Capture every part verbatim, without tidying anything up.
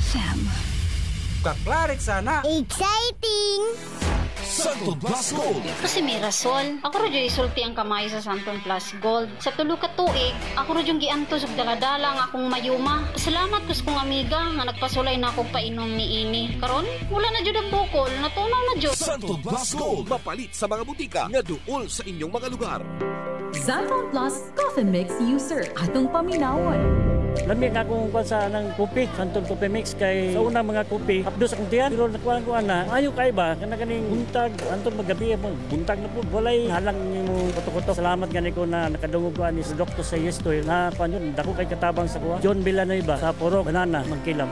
F M. Kaklarik sana. Exciting! Santon Plus Gold. Kasi may rasol. Ako ro yung isulti ang kamay sa Santon Plus Gold. Sa tulo ka tuig, ako ro yung giantos ug daladala nga akong mayuma. Salamat kus kong amiga nga nagpasulay na akong painom ni ini. Karon, wala na jud ang bukol, natunaw na jud. Santon Plus Gold. Mapalit sa mga butika nga duol sa inyong mga lugar. Santon Plus Coffee Mix User. Atong paminawon. Lami nga akong kuha sa ng kopi, Santon Coffee Mix, kay sa unang mga kopi, hapdo sa kong tiyan, pero nakuha ko na, ayaw kay ba, kana kaning buntag, Anton magabi mo, buntag na po, walay halang ni mo kuto-kuto. Salamat gani ko na nakadungog ko ani sa doktor sa Yestoy, na kuha yun, dako kay katabang sa kuha. John Villanueva, sa Purok, Banana, Magkilam.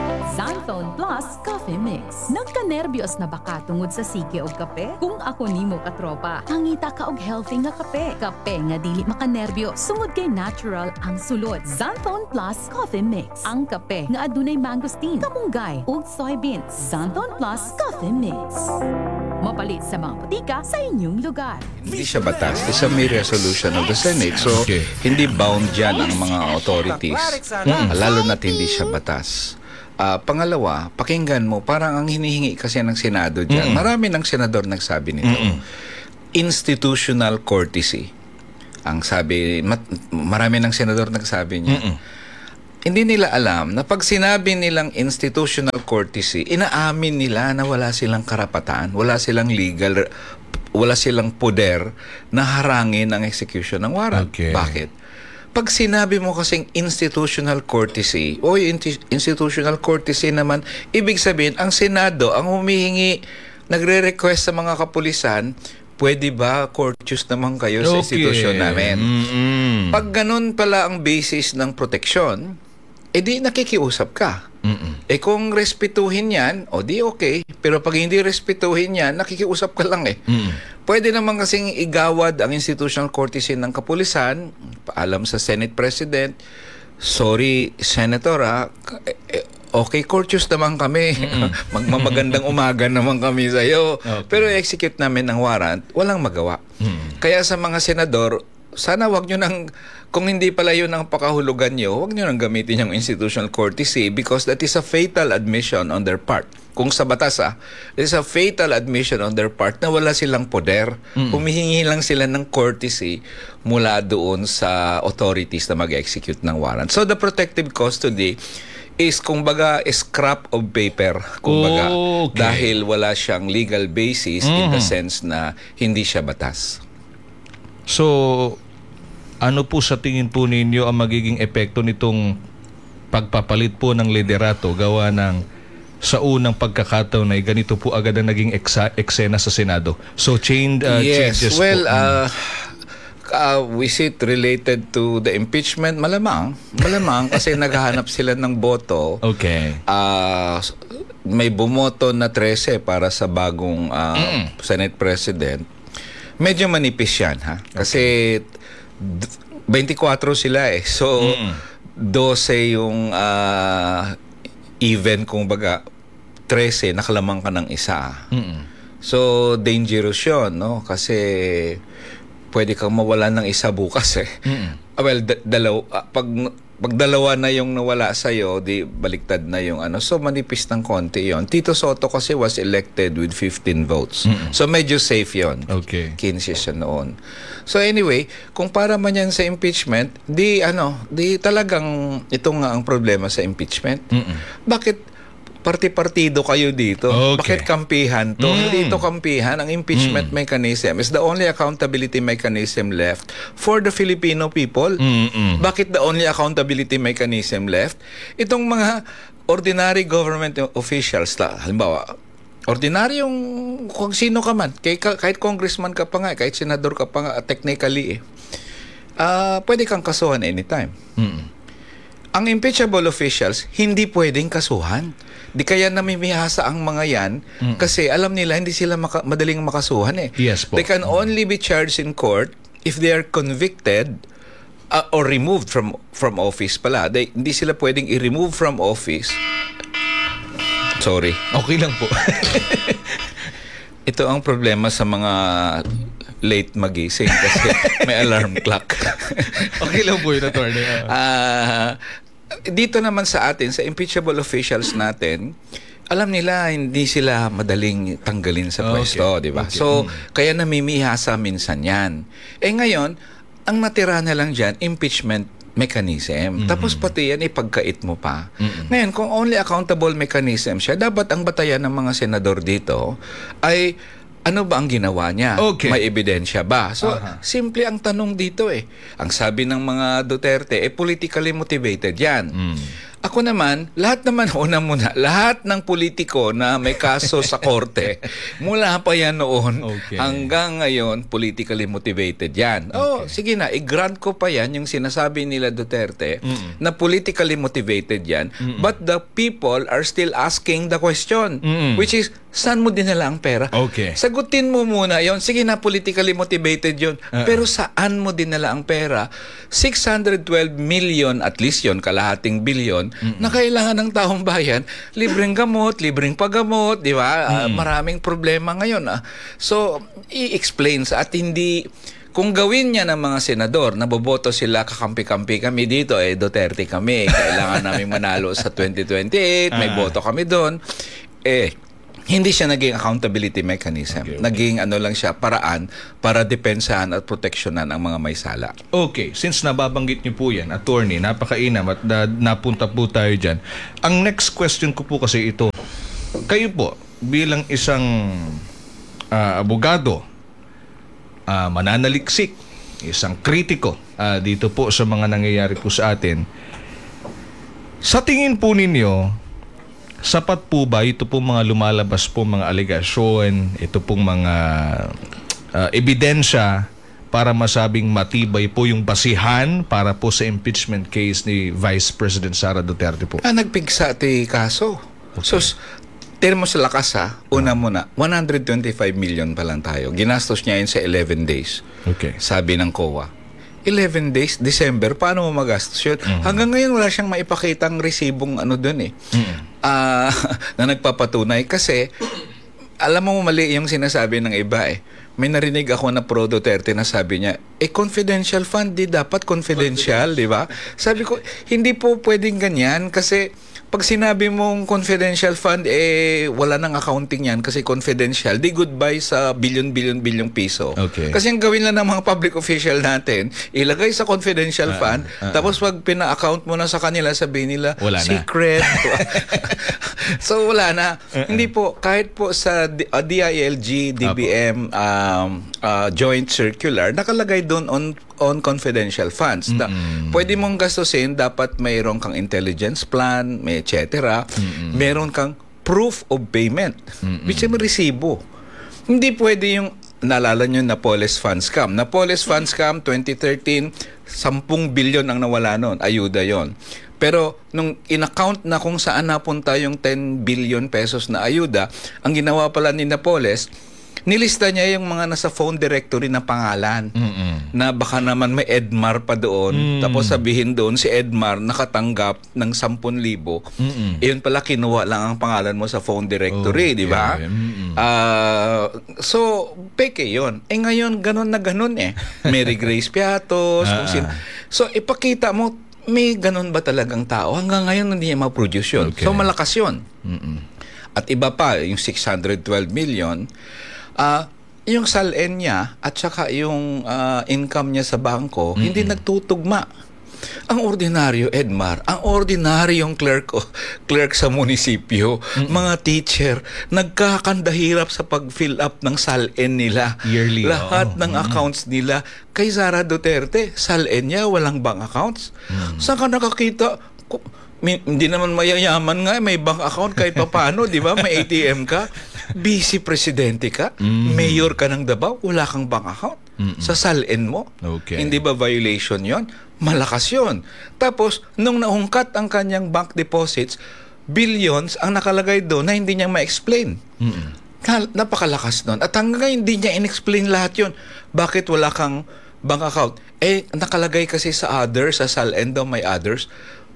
Santon Plus Coffee Mix. Nagka-nervyos na baka tungod sa sige og kape? Kung ako nimo katropa, pangita ka og healthy nga kape. Kape nga dili makanerbyo, sungod kay natural ang sulod. Santon Plus Coffee Mix. Ang kape nga adunay mangosteen, kamunggay ug soybeans. Santon Plus Coffee Mix. Mapalit sa mga butika sa inyong lugar. Hindi siya batas. Isa may resolution of the Senate. So, okay. Hindi bound dyan ang mga authorities. Mm. Lalo na't hindi siya batas. Uh, pangalawa, pakinggan mo, parang ang hinihingi kasi ng Senado dyan. Mm-mm. Marami ng senador nagsabi nito. Mm-mm. Institutional courtesy. Ang sabi, mat, marami ng senador nagsabi niya. Mm-mm. Hindi nila alam na pag sinabi nilang institutional courtesy, inaamin nila na wala silang karapatan, wala silang legal, wala silang poder na harangin ang execution ng warrant. Okay. Bakit? Pag sinabi mo kasing institutional courtesy, o institutional courtesy naman, ibig sabihin, ang Senado, ang humihingi, nagre-request sa mga kapulisan, pwede ba courteous naman kayo sa okay. institusyon namin? Mm-mm. Pag ganun pala ang basis ng proteksyon, edi nakikiusap ka. Mm-mm. Eh kung respetuhin yan, o di okay. Pero pag hindi respetuhin yan, nakikiusap ka lang eh. Mm-mm. Pwede naman kasing igawad ang institutional courtesy ng kapulisan, paalam sa Senate President, sorry, Senator, ha, okay, courteous naman kami. Magmamagandang umaga naman kami sa'yo. Okay. Pero execute namin ng warrant, walang magawa. Mm-hmm. Kaya sa mga senador, sana wag nyo nang, kung hindi pala yun ang pakahulugan nyo, wag nyo nang gamitin yung institutional courtesy because that is a fatal admission on their part. Kung sa batas, ah, it is a fatal admission on their part na wala silang poder. Mm-hmm. Humihingi lang sila ng courtesy mula doon sa authorities na mag-execute ng warrant. So the protective custody is kumbaga scrap of paper, kumbaga, okay. dahil wala siyang legal basis mm-hmm. in the sense na hindi siya batas. So, ano po sa tingin po ninyo ang magiging epekto nitong pagpapalit po ng liderato gawa ng sa unang pagkakataon na ganito po agad ang naging eksa, eksena sa Senado? So, change, uh, yes, changes well, po. Uh, uh, is it related to the impeachment? Malamang. Malamang kasi naghahanap sila ng boto. Okay. Uh, may bumoto na thirteen para sa bagong uh, mm. Senate President. Medyo manipis yan, ha? Kasi twenty-four sila eh. So, mm. twelve yung uh, even, kung baga, thirteen, nakalamang ka ng isa. Mm. So, dangerous yun, no? Kasi, pwede kang mawalan ng isa bukas eh. Mm. Well, d- dalaw, uh, pag, pag dalawa na yung nawala sa'yo, di baliktad na yung ano. So, manipis ng konti yon. Tito Soto kasi was elected with fifteen votes. Mm-mm. So, medyo safe yon. Okay. fifteen siya noon. So, anyway, kung para man yan sa impeachment, di ano, di talagang ito nga ang problema sa impeachment. Mm-mm. Bakit parti-partido kayo dito? Okay. Bakit kampihan to? Mm. Hindi ito kampihan. Ang impeachment mm. mechanism is the only accountability mechanism left for the Filipino people. Mm-mm. Bakit the only accountability mechanism left? Itong mga ordinary government officials, halimbawa, ordinaryong kung sino ka man, kahit, kahit congressman ka pa nga, kahit senador ka pa nga, technically, eh, uh, pwede kang kasuhan anytime. Mm. Ang impeachable officials, hindi pwedeng kasuhan. Di kaya namimihasa ang mga yan mm. kasi alam nila hindi sila maka, madaling makasuhan eh. Yes, po. They can only be charged in court if they are convicted uh, or removed from from office pala. They, hindi sila pwedeng i-remove from office. Sorry. Okay lang po. Ito ang problema sa mga late magising kasi may alarm clock. Okay lang po yun, attorney. Ah... Uh, dito naman sa atin, sa impeachable officials natin, alam nila hindi sila madaling tanggalin sa pwesto, Okay. di ba? Okay. So, kaya namimihasa minsan yan. Eh ngayon, ang natira na lang dyan, impeachment mechanism. Tapos pati yan, ipagkait mo pa. Ngayon, kung only accountable mechanism siya, dapat ang batayan ng mga senador dito ay ano ba ang ginawa niya? Okay. May ebidensya ba? So, Aha. simple ang tanong dito eh. Ang sabi ng mga Duterte, eh, politically motivated yan. Ako naman, lahat naman, una muna, lahat ng politiko na may kaso sa korte, mula pa yan noon Okay. hanggang ngayon, politically motivated yan. Oh, sige na, i-grant ko pa yan yung sinasabi nila Duterte na politically motivated yan, but the people are still asking the question, Mm-mm. which is, saan mo dinala ang pera? Okay. Sagutin mo muna yon. Sige na, politically motivated yon. Uh-uh. Pero saan mo dinala ang pera? six hundred twelve million, at least yon, kalahating bilyon, na kailangan ng taong bayan. Libreng gamot, libreng paggamot, di ba? Ah, maraming problema ngayon. Ah. So, i-explain sa at hindi... Kung gawin niya ng mga senador, naboboto sila, kakampi-kampi kami dito, eh, Duterte kami, kailangan namin manalo sa twenty twenty-eight, may Ah. boto kami doon. Eh, hindi siya naging accountability mechanism. Okay, okay. Naging ano lang siya, paraan para depensahan at proteksyonan ang mga may sala. Okay, since nababanggit niyo po yan, attorney, napakainam at na, napunta po tayo dyan. Ang next question ko po kasi ito, kayo po bilang isang ah, abogado, ah, mananaliksik, isang kritiko ah, dito po sa mga nangyayari po sa atin, sa tingin po ninyo, sapat po ba ito pong mga lumalabas po mga alegasyon, ito pong mga ah, ebidensya para masabing matibay po yung basihan para po sa impeachment case ni Vice President Sara Duterte po? Ah, nagpigsa ti kaso. So, s- tignan mo sa lakas ha, una muna, one hundred twenty-five million pa lang tayo. Ginastos niya yun sa eleven days. Okay. Sabi ng C O A. eleven days, December, paano mo magastos yun? Hanggang ngayon, wala siyang maipakitang resibong ano dun eh. Ah, na nagpapatunay. Kasi, alam mo mali yung sinasabi ng iba eh. May narinig ako na pro Duterte na sabi niya, eh confidential fund, di dapat confidential, di ba? Sabi ko, hindi po pwedeng ganyan kasi pag sinabi mong confidential fund, eh wala nang accounting yan kasi confidential, di goodbye sa billion, billion, billion piso. Okay. Kasi ang gawin lang ng mga public official natin, ilagay sa confidential fund, tapos pag pina-account mo na sa kanila, sabihin nila, Wala na. secret. So wala na. Hindi po, kahit po sa D- uh, D I L G, D B M, um, uh, joint circular, nakalagay doon on on confidential funds. Da, pwede mong gastusin, dapat mayroon kang intelligence plan, may et cetera. Meron kang proof of payment, which is resibo. Hindi pwede yung naalala nyo Napoles Fund Scam. Napoles Fund Scam twenty thirteen, ten billion ang nawala noon. Ayuda yon. Pero nung in-account na kung saan napunta yung ten billion pesos na ayuda, ang ginawa pala ni Napoles, nilista niya yung mga nasa phone directory na pangalan. Mm-mm. Na baka naman may Edmar pa doon. Tapos sabihin doon, si Edmar nakatanggap ng ten thousand. Mm-mm. Iyon pala, kinuha lang ang pangalan mo sa phone directory, Oh, di ba? yeah, yeah. Mm-mm. Ah, so, peke yun. Eh ngayon, ganun na ganun eh. Mary Grace Piatos. kung Ah, sin- so, ipakita mo, may ganun ba talagang tao? Hanggang ngayon, hindi niya ma-produce yun. Okay. So, malakas yun. Mm-mm. At iba pa, yung six hundred twelve million, ah, yung S A L N niya at saka yung ah, income niya sa bangko, hindi nagtutugma. Ang ordinaryo, Edmar, ang ordinaryong clerk o clerk sa munisipyo, mga teacher, nagkakandahirap sa pag-fill up ng S A L N nila. Yearly, Lahat oo. ng accounts nila. Kay Sara Duterte, S A L N niya, walang bank accounts. Saan ka nakakita? Ku- mi- Hindi naman mayayaman nga, may bank account kahit pa paano, di ba? May A T M ka. Vice Presidente ka. Mayor ka ng Davao, wala kang bank account. Sa S A L N mo. Okay. Hindi ba violation yon? Malakas yon. Tapos, nung naungkat ang kanyang bank deposits, billions ang nakalagay doon na hindi niya ma-explain. Na, napakalakas nun. At hanggang ngayon, hindi niya in-explain lahat yon. Bakit wala kang bank account? Eh, nakalagay kasi sa others, sa S A L N daw may others.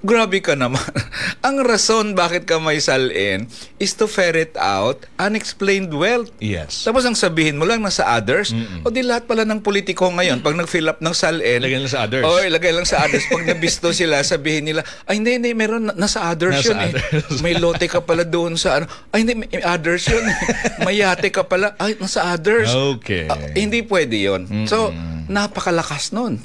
Grabe ka naman. Ang rason bakit ka may salin is to ferret out unexplained wealth. Yes. Tapos ang sabihin mo lang nasa others, o di lahat pala ng politiko ngayon, pag nag-fill up ng salin, Lagay lang sa others. o ilagay lang sa others. Pag nabisto sila, sabihin nila, ay hindi, hindi, meron, na- nasa others Nasa yun others. eh. May lote ka pala doon sa ano. Ay hindi, may others yun. May yate ka pala. Ay, nasa others. Okay. Ah, hindi pwede yun. So, napakalakas nun.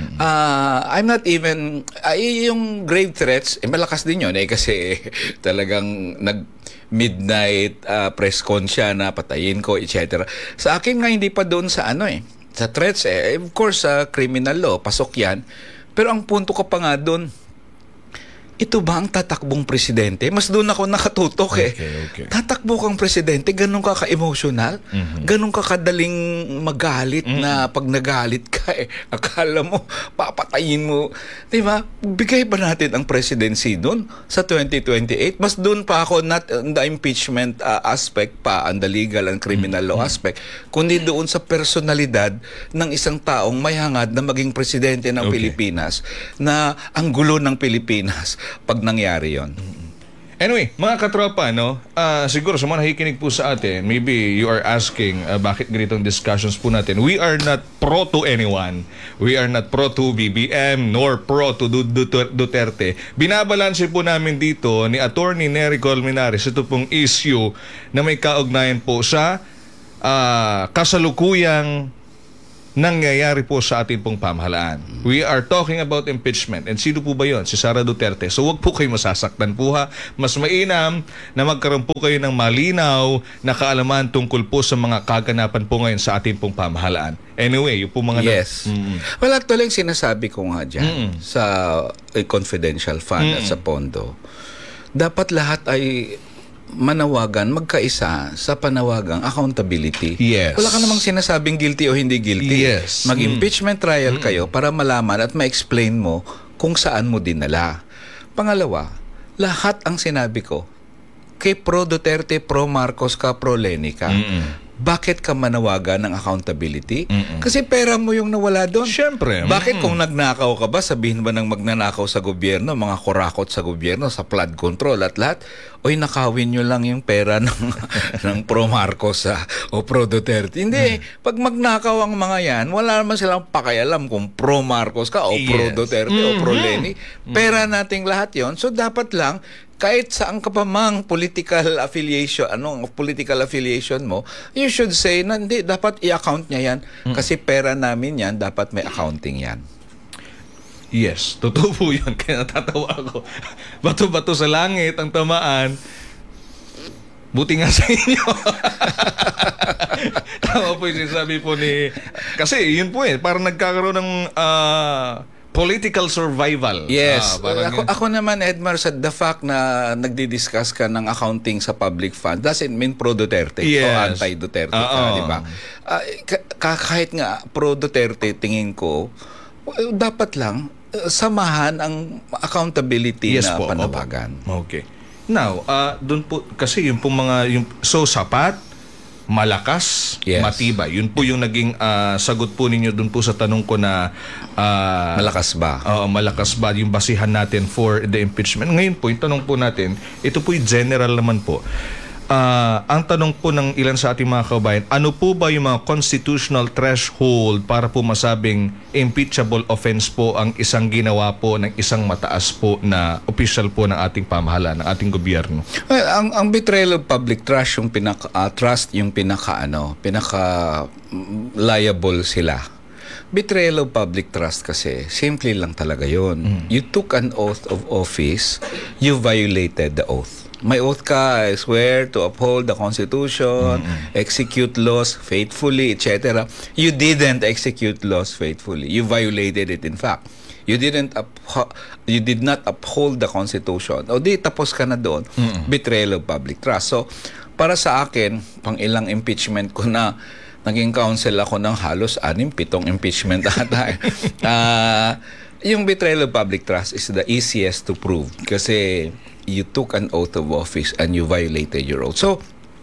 Ah, I'm not even, ay, yung grave threats, eh, malakas din yun eh, kasi talagang nag midnight ah, press con siya na patayin ko, et cetera. Sa akin nga, hindi pa doon sa ano eh, sa threats eh. Of course, sa criminal law, pasok yan. Pero ang punto ko pa nga doon, ito ba ang tatakbong presidente? Mas doon ako nakatutok eh. Okay, okay. Tatakbo kang presidente, ganun ka ka-emotional, Mhm. ganun ka kadaling magalit Mm-hmm. na pag nagalit ka eh, akala mo, papatayin mo. Di ba? Bigay ba natin ang presidency doon sa twenty twenty-eight? Mas doon pa ako, not on the impeachment uh, aspect pa, on the legal and criminal law Mm-hmm. aspect, kundi doon sa personalidad ng isang taong may hangad na maging presidente ng Okay. Pilipinas, na ang gulo ng Pilipinas pag nangyari yon. Anyway, mga katropa, no? Ah, siguro sa mga nakikinig po sa atin, maybe you are asking uh, bakit ganitong discussions po natin. We are not pro to anyone. We are not pro to B B M nor pro to Du- Du- Duterte. Binabalanse po namin dito ni Attorney Nery Colmenares ito pong issue na may kaugnayan po sa ah, kasalukuyang nangyayari po sa ating pong pamahalaan. We are talking about impeachment. And sino po ba yon? Si Sara Duterte. So wag po kayo masasaktan po ha. Mas mainam na magkaroon po kayo ng malinaw na kaalaman tungkol po sa mga kaganapan po ngayon sa ating pong pamahalaan. Anyway, yung po mga... Yes. Mm. Well, actually, yung sinasabi ko nga dyan Mm. sa eh, confidential fund at Mm. sa pondo, dapat lahat ay manawagan, magkaisa sa panawagang accountability. Yes. Wala ka namang sinasabing guilty o hindi guilty. Yes. Mag-impeachment trial kayo para malaman at ma-explain mo kung saan mo dinala. Pangalawa, lahat ang sinabi ko, kay pro Duterte, pro Marcos ka, pro Leni ka, Mm-mm. bakit ka manawagan ng accountability? Mm-mm. Kasi pera mo yung nawala doon. Siyempre. Bakit Mm-mm. kung nagnakaw ka ba, sabihin ba ng magnanakaw sa gobyerno, mga kurakot sa gobyerno, sa flood control at lahat, oy, nakawin nyo lang yung pera ng, ng pro Marcos ha, o pro Duterte. Hindi. Pag magnakaw ang mga yan, wala naman silang pakialam kung pro Marcos ka o pro Yes. Duterte o pro Leni. Pera nating lahat yon. So dapat lang, kahit saan ka pa mang political affiliation, anong political affiliation mo, you should say na hindi, dapat i-account niya yan. Kasi pera namin yan, dapat may accounting yan. Yes, totoo po yun. Kaya natatawa ako. Bato-bato sa langit ang tamaan. Buti nga sa inyo. Tama po yung sinasabi po ni... Kasi yun po eh, parang nagkakaroon ng ah, political survival. Yes. Ah, parang ako, ako naman, Edmar, sa the fact na nagdi-discuss ka ng accounting sa public fund doesn't mean pro-Duterte o Yes. anti-Duterte Oo. ka, di ba? Ah, ka- kahit nga pro-Duterte, tingin ko, eh, dapat lang eh, samahan ang accountability Yes na po, panawagan. Okay. Now, uh, doon po, kasi yung po mga, yung, so sapat, malakas, Yes. matibay. Yun po yung naging ah, sagot po ninyo doon po sa tanong ko na ah, Malakas ba? Oo, malakas ba yung basihan natin for the impeachment. Ngayon po, yung tanong po natin, ito po yung general naman po. Ah, ang tanong po ng ilan sa ating mga kabayan, ano po ba yung mga constitutional threshold para po masabing impeachable offense po ang isang ginawa po ng isang mataas po na official po ng ating pamahalaan, ng ating gobyerno? Well, ang ang betrayal of public trust yung pinaka ah, trust yung pinaka ano, pinaka mm, liable sila. Betrayal of public trust kasi simple lang talaga 'yon. You took an oath of office, you violated the oath. May oath ka, I swear to uphold the Constitution, execute laws faithfully, et cetera. You didn't execute laws faithfully. You violated it, in fact. You didn't upho- you did not uphold the Constitution. O di, tapos ka na doon. Betrayal of public trust. So, para sa akin, pang ilang impeachment ko na, naging counsel ako ng halos anim, pitong impeachment ata. Ah, yung betrayal of public trust is the easiest to prove kasi you took an oath of office and you violated your oath. So,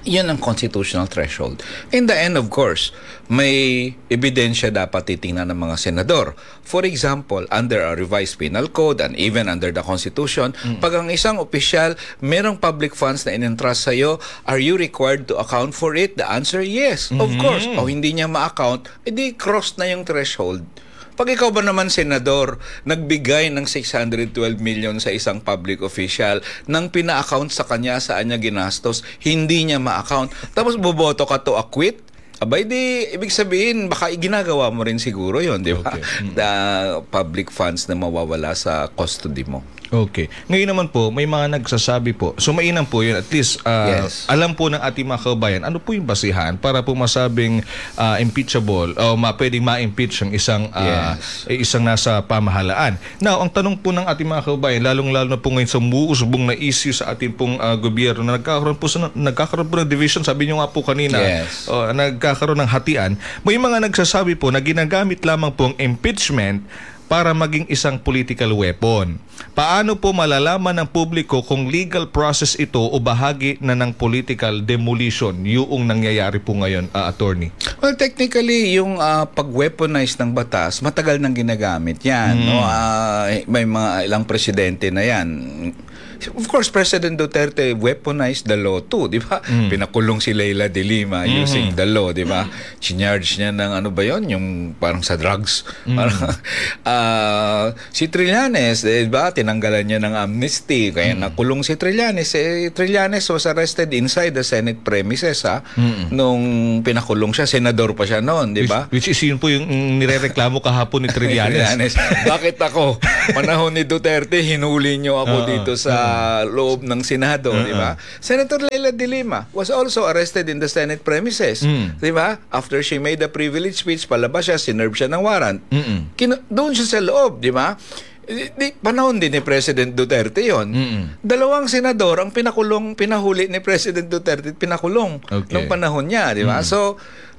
Yun ang constitutional threshold. In the end, of course, may ebidensya dapat titingnan ng mga senador. For example, under a revised penal code and even under the Constitution, mm. pag ang isang opisyal merong public funds na in-entrust sa'yo, are you required to account for it? The answer, yes. Mm-hmm. Of course. O hindi niya ma-account, edi cross na yung threshold. Pag ikaw ba naman, senador, nagbigay ng six hundred twelve million sa isang public official nang pina-account sa kanya saan niya ginastos, hindi niya ma-account, tapos boboto ka to acquit, abay di, ibig sabihin, baka ginagawa mo rin siguro yon, di ba? Okay. Mm-hmm. The public funds na mawawala sa custody mo. Okay. Ngayon naman po, may mga nagsasabi po, so mainam po yun, at least uh, yes. alam po ng ating mga kababayan, ano po yung basihan para po masabing uh, impeachable o ma pwedeng ma-impeach ang isang, uh, yes. isang nasa pamahalaan. Now, ang tanong po ng ating mga kababayan, lalong-lalo na po ngayon sa muusbong na issue sa ating pong uh, gobyerno na nagkakaroon po, sa, nagkakaroon po ng division, sabi nyo nga po kanina, yes. uh, nagkakaroon ng hatian, may mga nagsasabi po na ginagamit lamang po ang impeachment para maging isang political weapon. Paano po malalaman ng publiko kung legal process ito o bahagi na ng political demolition yung nangyayari po ngayon, uh, attorney? Well, technically, yung uh, pag-weaponize ng batas, matagal nang ginagamit yan. Mm. No? Uh, may mga ilang presidente na yan. Of course, President Duterte weaponized the law too, di ba? Mm. Pinakulong si Leila de Lima mm-hmm. using the law, di ba? Chinarge niya ng ano ba yon, yung parang sa drugs. Mm. Parang, uh, si Trillanes, di ba? Tinanggalan niya ng amnesty, kaya mm. nakulong si Trillanes. Eh, Trillanes was arrested inside the Senate premises, ha? Mm. Nung pinakulong siya, senador pa siya noon, di ba? Which, which is yun po yung nirereklamo kahapon ni Trillanes. Trillanes. Bakit ako? Panahon ni Duterte, hinuli niyo ako uh, dito sa Uh, loob ng Senado, uh-huh. di ba? Senator Leila de Lima was also arrested in the Senate premises, mm. di ba? After she made a privilege speech, palabas siya, sinerve siya ng warrant. Kino- doon siya sa loob, di ba? Di, panahon din ni President Duterte yon. Mm-mm. Dalawang senador ang pinakulong, pinahuli ni President Duterte, pinakulong okay. nung panahon niya, di ba? Mm. So,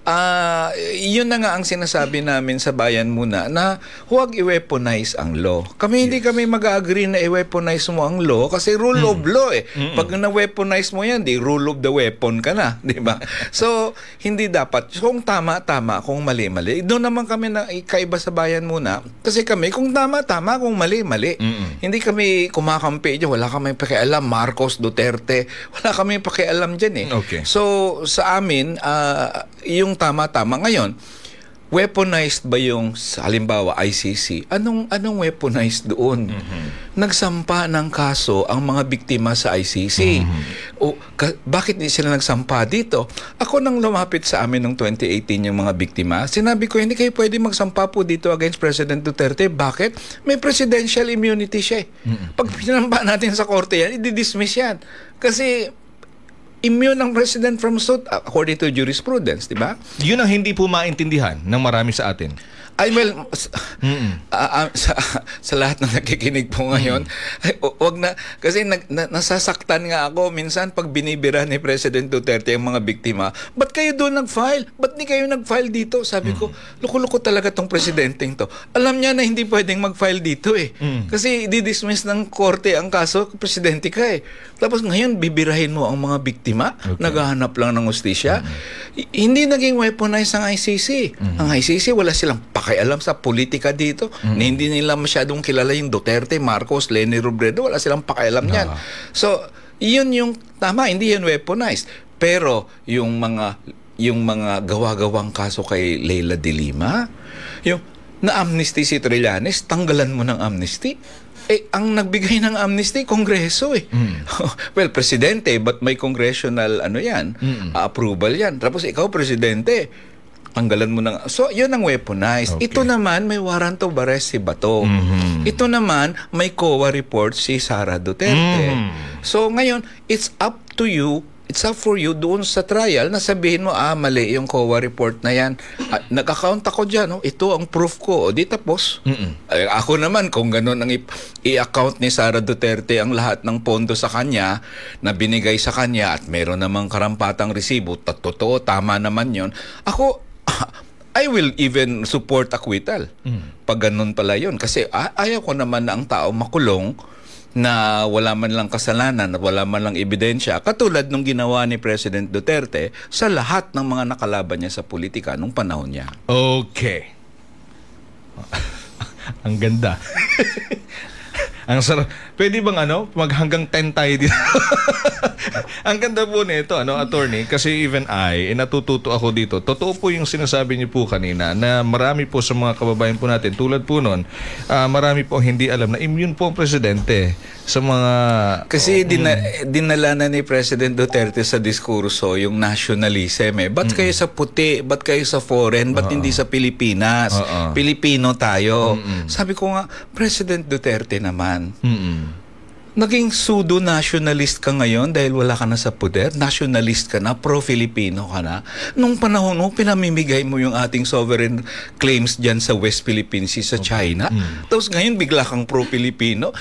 Uh, yun na nga ang sinasabi namin sa bayan muna na huwag i-weaponize ang law. Kami yes. hindi kami mag-agree na i-weaponize mo ang law kasi rule mm. of law eh. Mm-mm. Pag na-weaponize mo yan, di rule of the weapon ka na, di ba? So, hindi dapat. Kung tama, tama. Kung mali, mali. Doon naman kami na ikaiba sa bayan muna. Kasi kami, kung tama, tama. Kung mali, mali. Mm-mm. Hindi kami kumakampi dyan. Wala kami pakialam. Marcos, Duterte. Wala kami pakialam dyan eh. Okay. So, sa amin, uh, yung tama-tama. Ngayon, weaponized ba yung, halimbawa, I C C? Anong, anong weaponized doon? Mm-hmm. Nagsampa ng kaso ang mga biktima sa I C C. Mm-hmm. O, ka, bakit hindi sila nagsampa dito? Ako nang lumapit sa amin noong twenty eighteen yung mga biktima, sinabi ko, hindi kayo pwede magsampa po dito against President Duterte. Bakit? May presidential immunity siya. Mm-hmm. Pag pinampa natin sa korte yan, i-dismiss yan. Kasi immune ng president from suit according to jurisprudence, di ba? Yun ang hindi po maintindihan ng marami sa atin. Ay, well, uh, uh, sa, sa lahat ng nakikinig po ngayon, mm. ay, wag na, kasi nag, na, nasasaktan nga ako minsan pag binibira ni President Duterte ang mga biktima. Ba't kayo doon nag-file? Ba't di kayo nag-file dito? Sabi mm. ko, luko-luko talaga tong presidenteng to. Alam niya na hindi pwedeng mag-file dito eh. Mm. Kasi di-dismiss ng korte ang kaso, presidente ka eh. Tapos ngayon, bibirahin mo ang mga biktima, okay. naghahanap lang ng hustisya. Mm. Hindi naging weaponize ang I C C. Mm. Ang I C C, wala silang pakialam sa politika dito. Mm. Na hindi nila masyadong kilala yung Duterte, Marcos, Leni Robredo. Wala silang pakialam niyan. Ah. So, yun yung tama. Hindi yan weaponized. Pero, yung mga yung mga gawa-gawang kaso kay Leila de Lima, yung na-amnesty si Trillanes, tanggalan mo ng amnesty. Eh, ang nagbigay ng amnesty, Kongreso eh. Mm. Well, presidente, but may congressional ano yan, mm. uh, approval yan. Tapos ikaw, presidente, tanggalan mo ng... So, yun ang weaponized. Okay. Ito naman, may warrant of arrest si Bato. Mm-hmm. Ito naman, may C O A report si Sara Duterte. Mm. So, ngayon, it's up to you, it's up for you doon sa trial na sabihin mo, ah, mali yung C O A report na yan. Ah, nag-account ako dyan, oh. Ito ang proof ko. O, di tapos. Ay, ako naman, kung gano'n ang i-account ni Sara Duterte ang lahat ng pondo sa kanya na binigay sa kanya at meron namang karampatang resibo, totoo, tama naman yon. Ako, I will even support acquittal. Mm. Pag ganun pala yun. Kasi ah, ayaw ko naman na ang tao makulong na wala man lang kasalanan at wala man lang ebidensya, katulad nung ginawa ni President Duterte sa lahat ng mga nakalaban niya sa politika nung panahon niya. Okay. Ang ganda. Ang sarap. Pwede bang ano, maghanggang ten tayo dito? Ang ganda po nito, ano, attorney, kasi even I, eh, natututo ako dito. Totoo po yung sinasabi niyo po kanina na marami po sa mga kababayan po natin, tulad po nun, uh, marami po hindi alam na immune po ang presidente sa mga... Kasi oh, dina, mm. dinala na ni President Duterte sa diskurso yung nationalism eh. Ba't mm. kayo sa puti? Ba't kayo sa foreign? Ba't uh-uh. hindi sa Pilipinas? Uh-uh. Pilipino tayo. Mm-mm. Sabi ko nga, President Duterte naman. Mm-mm. Naging pseudo-nationalist ka ngayon dahil wala ka na sa poder, nationalist ka na, pro-Filipino ka na. Nung panahon mo, pinamimigay mo yung ating sovereign claims dyan sa West Philippine Sea sa China. Mm. Tapos ngayon, bigla kang pro-Filipino.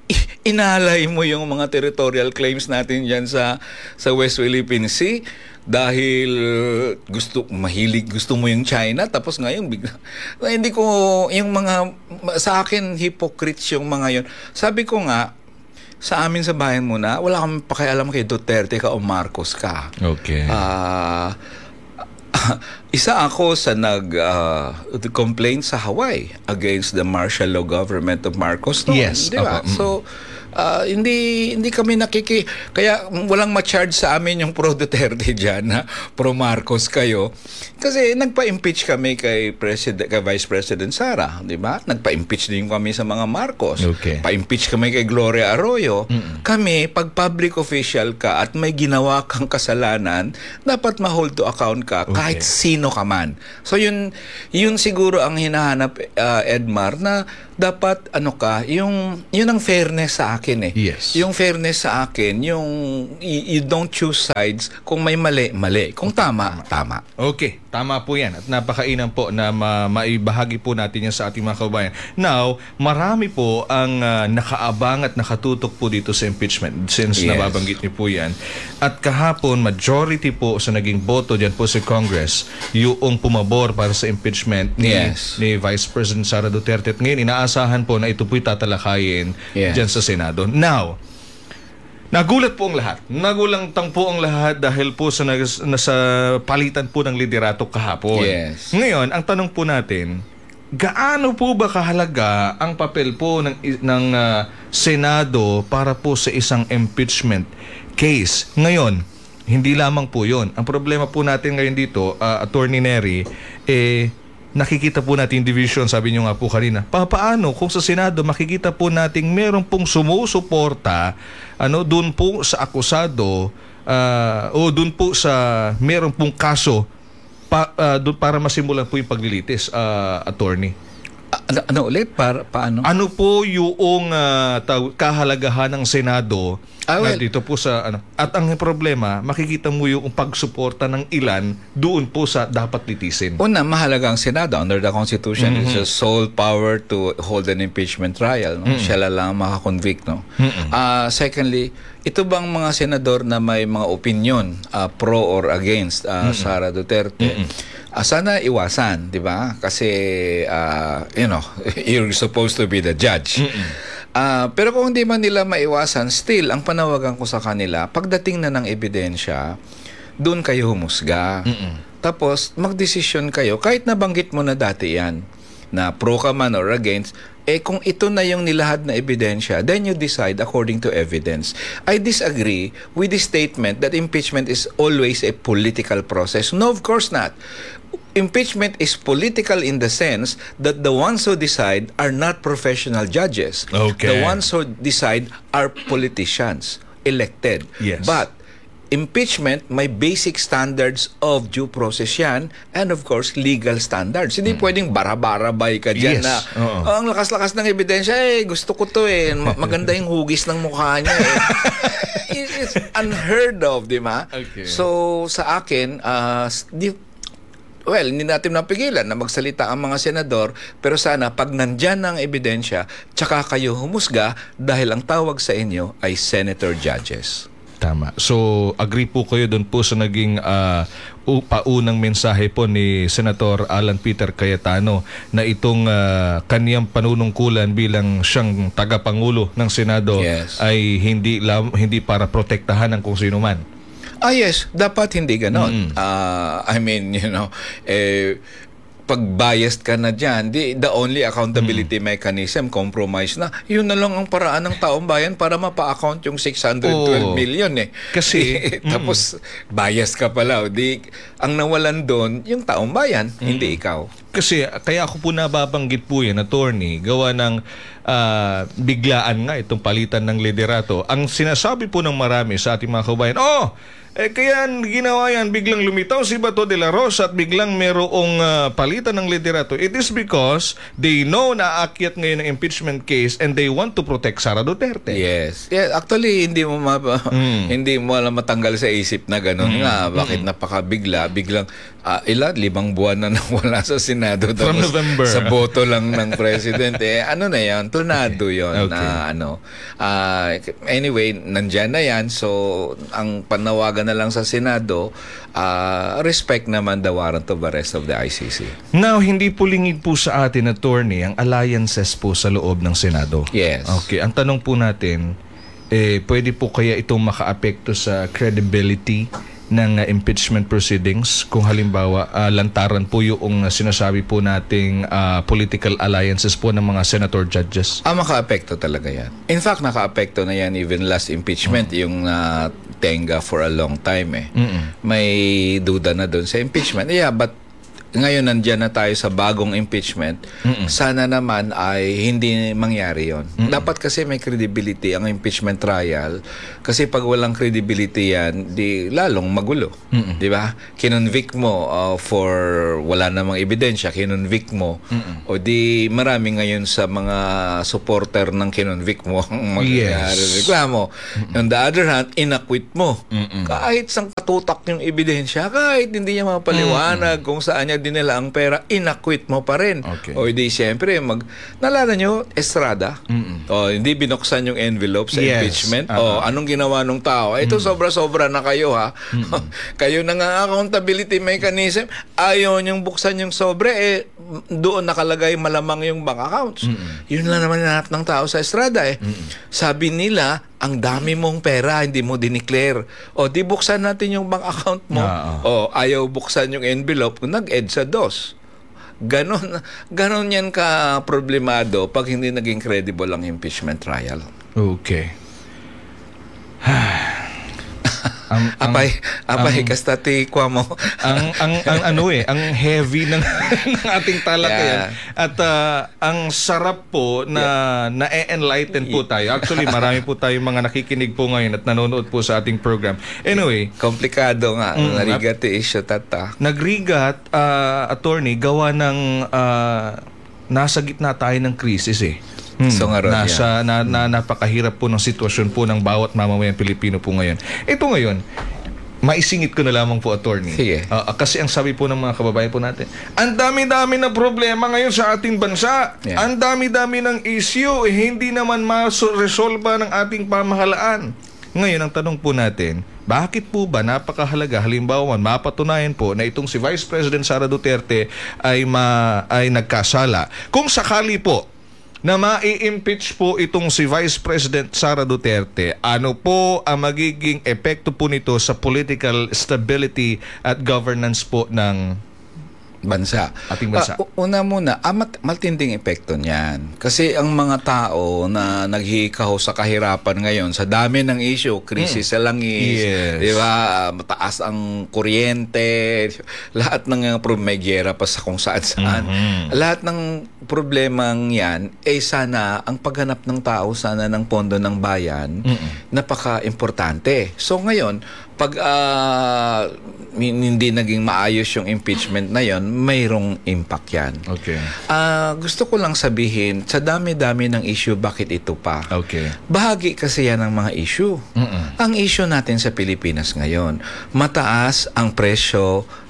Inalay mo yung mga territorial claims natin dyan sa, sa West Philippine Sea dahil gusto mahilig gusto mo yung China, tapos ngayon bigla hindi ko yung mga sa akin hypocrites yung mga yon. Sabi ko nga sa amin sa bayan muna, wala kami pakialam kay Duterte ka o Marcos ka. Okay. Ah, uh, isa ako sa nag-complain uh, sa Hawaii against the martial law government of Marcos noon. Yes. Di ba? Okay. So, uh, hindi hindi kami nakiki... Kaya walang ma-charge sa amin yung pro-Duterte dyan, na pro-Marcos kayo. Kasi nagpa-impeach kami kay, President, kay Vice President Sara, di ba? Nagpa-impeach din kami sa mga Marcos. Okay. Pa-impeach kami kay Gloria Arroyo. Mm-mm. Kami, pag public official ka at may ginawa kang kasalanan, dapat ma-hold to account ka, okay, kahit sino ka man. So yun yun siguro ang hinahanap, uh, Edmar, na dapat ano ka, yung yun ang fairness sa akin eh. Yes. Yung fairness sa akin, yung you, you don't choose sides. Kung may mali, mali. Kung tama, tama. Okay, tama po yan. At napakainam po na ma- maibahagi po natin yan sa ating mga kababayan. Now, marami po ang uh, nakaabang at nakatutok po dito sa impeachment since yes, nababanggit niyo po yan. At kahapon, majority po sa naging boto dyan po sa Congress, yung pumabor para sa impeachment ni, yes, ni Vice President Sara Duterte. At ngayon, inaasahan po na ito po'y tatalakayin, yes, dyan sa Senado. Now, nagulat po ang lahat. Nagulantang po ang lahat dahil po sa nasa palitan po ng liderato kahapon. Yes. Ngayon, ang tanong po natin, gaano po ba kahalaga ang papel po ng, ng uh, Senado para po sa isang impeachment case? Ngayon, hindi lamang po yun. Ang problema po natin ngayon dito, uh, Attorney Nery, eh, nakikita po natin division, sabi nyo nga po kanina. Pa, paano kung sa Senado makikita po nating meron pong sumusuporta ano, dun po sa akusado uh, o dun po sa meron pong kaso pa, uh, dun, para masimulan po yung paglilitis, uh, Attorney? Ano, ano ulit? Para, paano? Ano po yung uh, taw- kahalagahan ng Senado ah, well, na dito po sa ano? At ang problema, makikita mo yung pagsuporta ng ilan doon po sa dapat litisin. Una, mahalaga ang Senado under the Constitution. Mm-hmm. It's a sole power to hold an impeachment trial. No? Mm-hmm. Siya lang makakonvict. No? Mm-hmm. Uh, secondly, ito bang mga senador na may mga opinion uh, pro or against uh, mm-hmm. Sara Duterte? Mm-hmm. Uh, sana iwasan, di ba? Kasi, uh, you know, you're supposed to be the judge. Uh, pero kung hindi man nila maiwasan, still, ang panawagan ko sa kanila, pagdating na ng ebidensya, doon kayo humusga. Mm-mm. Tapos, magdesisyon kayo, kahit nabanggit mo na dati yan, na pro ka man or against, eh kung ito na yung nilahad na ebidensya, then you decide according to evidence. I disagree with the statement that impeachment is always a political process. No, of course not. Impeachment is political in the sense that the ones who decide are not professional judges. Okay. The ones who decide are politicians elected. Yes. But impeachment, may basic standards of due process yan, and of course, legal standards. Hindi mm. pwedeng bara-barabay ka dyan, yes, na oh, ang lakas-lakas ng ebidensya, eh, gusto ko to eh, maganda yung hugis ng mukha niya eh. It's unheard of, di ba? Okay. So, sa akin, uh, di, well, hindi natin napigilan na magsalita ang mga senador, pero sana pag nandyan ang ebidensya, tsaka kayo humusga dahil ang tawag sa inyo ay senator judges. Tama. So, agree po kayo doon po sa naging uh, paunang mensahe po ni Senator Alan Peter Cayetano na itong uh, kaniyang panunungkulan bilang siyang tagapangulo ng Senado Yes. ay hindi lam, hindi para protektahan ng kung sino man. Ah, yes. Dapat hindi ganon. Mm. Ah, I mean, you know, eh, pag biased ka na dyan, di, the only accountability mechanism, compromise na, yun na lang ang paraan ng taong bayan para mapa-account yung six hundred twelve Oo. million eh. Kasi, tapos, biased ka pala. Di, ang nawalan doon, yung taong bayan, hindi ikaw. Kasi kaya ako po nababanggit po yan, attorney, gawa ng ah, biglaan nga itong palitan ng liderato. Ang sinasabi po ng marami sa ating mga kabayan, oh, eh kaya ginawa yan, biglang lumitaw si Bato de la Rosa at biglang merong ah, palitan ng liderato. It is because they know na aakyat ngayon ang impeachment case and they want to protect Sara Duterte. Yes. Yeah, actually, hindi mo ma- Mm. hindi mo alam matanggal sa isip na gano'n nga. Bakit napakabigla? Biglang, ah, ilan? Limang buwan na nawala sa Senado. From Tapos November. Sa boto lang ng President. eh, ano na yan? Tornado yon Okay. na ano. Ah, anyway, nandyan na yan. So, ang panawagan na lang sa Senado, ah, respect naman the warrant of arrest of the I C C. Now, hindi po lingid po sa atin, attorney, ang alliances po sa loob ng Senado. Yes. Okay, ang tanong po natin, eh, pwede po kaya itong makaapekto sa credibility ng uh, impeachment proceedings kung halimbawa uh, lantaran po yung uh, sinasabi po nating uh, political alliances po ng mga senator judges? Ah, maka-apekto talaga yan. In fact, naka-apekto na yan even last impeachment, Mm. yung uh, tenga for a long time eh. Mm-mm. May duda na doon sa impeachment. Yeah, but ngayon nandiyan na tayo sa bagong impeachment. Mm-mm. Sana naman ay hindi mangyari yon. Mm-mm. Dapat kasi may credibility ang impeachment trial. Kasi pag walang credibility yan, di lalong magulo. Mm-mm. Di ba? Kinonvict mo uh, for wala namang ebidensya, kinonvict mo. Mm-mm. O di marami ngayon sa mga supporter ng kinonvict mo ang Yes. magreklamo. On the other hand, inacquit mo. Mm-mm. Kahit sang katutak yung ebidensya, kahit hindi niya mapaliwanag kung saan niya dinala ang pera, inacquit mo pa rin. Okay. O di siyempre, mag, nalala nyo, Estrada? Mm-mm. O hindi binuksan yung envelope sa Yes. impeachment? Uh-huh. O anong ginawa nung tao? Ito sobra-sobra na kayo ha. Kayo na nga accountability mechanism. Ayaw niyong buksan yung sobre, eh doon nakalagay malamang yung bank accounts. Mm-mm. Yun lang naman nanap ng tao sa Estrada eh. Mm-mm. Sabi nila, ang dami mong pera, hindi mo dineclare. O, di buksan natin yung bank account mo. Ah, O, ayaw buksan yung envelope, nag-ed sa dos. Ganon, ganon yan ka problemado pag hindi naging credible ang impeachment trial. Okay. ang, ang, Apay, apay, ang- kasta ti kwa mo. ang ang ang ano eh, ang heavy ng, ng ating talakayan. Yeah. At ah, ang sarap po na na-enlighten po tayo. Actually, marami po tayong mga nakikinig po ngayon at nanonood po sa ating program. Anyway, Komplikado nga. Mm, Narigat ti issue tata. nagrigat, ah, attorney, gawa ng ah, nasa gitna tayo ng krisis eh. Hmm. So nga ron, Nasa, na, na, napakahirap po ng sitwasyon po ng bawat mamamayang Pilipino po ngayon. Ito ngayon, maisingit ko na lamang po, attorney. Sige. Ah, ah, kasi ang sabi po ng mga kababayan po natin, ang dami-dami na problema ngayon sa ating bansa. Yeah. Ang dami-dami ng issue, eh, hindi naman ma-resolve ng ating pamahalaan. Ngayon, ang tanong po natin, bakit po ba napakahalaga, halimbawa man, mapatunayan po na itong si Vice President Sara Duterte ay, ma, ay nagkasala? Kung sakali po na mai-impeach po itong si Vice President Sara Duterte, ano po ang magiging epekto po nito sa political stability at governance po ng Bansa. ating bansa? Ah, u- una muna, ah, mat- matinding epekto niyan. Kasi ang mga tao na naghihikaho sa kahirapan ngayon, sa dami ng issue, krisis sa langis, Yes. di ba, ah, mataas ang kuryente, lahat ng uh, pro- may gyera pa sa kung saan saan. Mhm. Lahat ng problemang yan, eh sana ang paghanap ng tao, sana ng pondo ng bayan, Mm-mm. napaka-importante. So ngayon, pag ah, hindi naging maayos yung impeachment na yon, mayroong impact yan. Okay. Ah, gusto ko lang sabihin, sa dami-dami ng issue, bakit ito pa? Okay. Bahagi kasi yan ng mga issue. Mm-mm. Ang issue natin sa Pilipinas ngayon, mataas ang presyo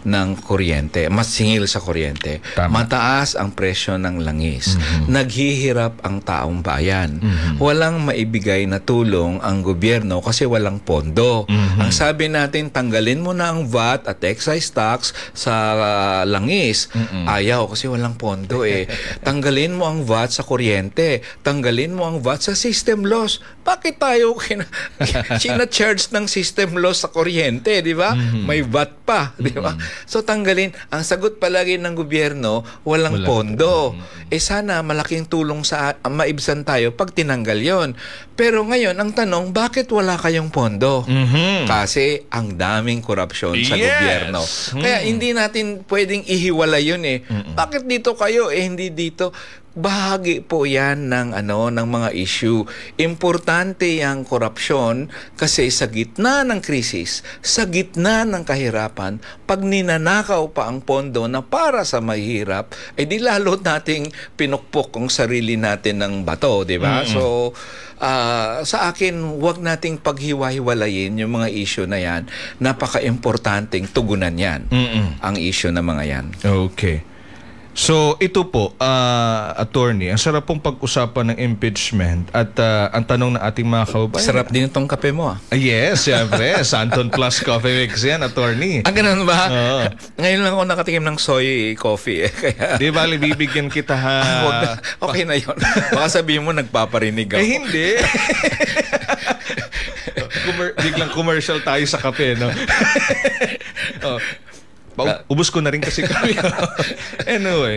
ng kuryente, mas singil sa kuryente. Tama. Mataas ang presyo ng langis. Mhm. Naghihirap ang taong bayan. Mhm. Walang maibigay na tulong ang gobyerno kasi walang pondo. Mhm. Ang sabi natin, tanggalin mo na ang V A T at excise tax sa uh, langis. Mhm. Ayaw kasi walang pondo eh. Tanggalin mo ang V A T sa kuryente. Tanggalin mo ang V A T sa system loss. Bakit tayo kina- sina-charge ng system loss sa kuryente, di ba? Mhm. May V A T pa, di ba? So tanggalin, ang sagot palagi ng gobyerno, walang Wala. pondo. Eh sana malaking tulong sa uh, maibsan tayo pag tinanggal yon. Pero ngayon, ang tanong, bakit wala kayong pondo? Mhm. Kasi ang daming korupsyon sa Yes! gobyerno. Kaya Mm. hindi natin pwedeng ihiwala yun eh. Mm-mm. Bakit dito kayo eh hindi dito? Bahagi po yan ng ano ng mga issue. Importante yung korupsyon kasi sa gitna ng krisis, sa gitna ng kahirapan, pag ninanakaw pa ang pondo na para sa mahirap, eh di lalo nating pinukpok ang sarili natin ng bato, di ba? Mm-mm. So ah, sa akin, wag nating paghiwa-hiwalayin yung mga issue na yan. Napaka-importanting tugunan yan. Mm-mm. Ang issue ng mga yan. Okay. So, ito po, uh, attorney, ang sarap pong pag-usapan ng impeachment at uh, ang tanong ng ating mga kababayan. Sarap din itong kape mo ah. Ah, yes, siyempre. Santon Plus Coffee Mix yan, attorney. Ah, ganun ba? Oo. Ngayon lang ako nakatikim ng soy coffee eh. Kaya, Di ba, bibigyan kita ha? wag na, okay na yun. Baka sabihin mo, nagpaparinig ako. Eh, hindi. Commer- biglang commercial tayo sa kape, no? Oh. Pa- ubus ko na rin kasi kami. Anyway,